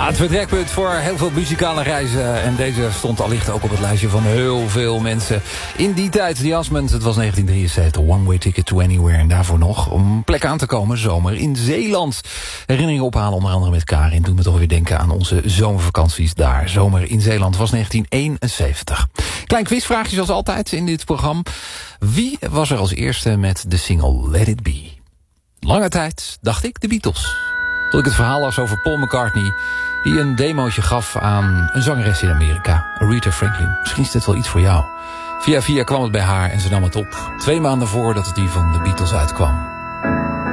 Ja, het vertrekpunt voor heel veel muzikale reizen. En deze stond allicht ook op het lijstje van heel veel mensen. In die tijd, The Osmonds, het was 1973. One Way Ticket to Anywhere. En daarvoor nog, om een plek aan te komen, zomer in Zeeland. Herinneringen ophalen, onder andere met Karin. Doet me toch weer denken aan onze zomervakanties daar. Zomer in Zeeland was 1971. Klein quizvraagje zoals altijd in dit programma. Wie was er als eerste met de single Let It Be? Lange tijd dacht ik de Beatles. Tot ik het verhaal las over Paul McCartney, die een demootje gaf aan een zangeres in Amerika, Aretha Franklin. Misschien is dit wel iets voor jou. Via kwam het bij haar en ze nam het op. 2 maanden voordat het die van de Beatles uitkwam.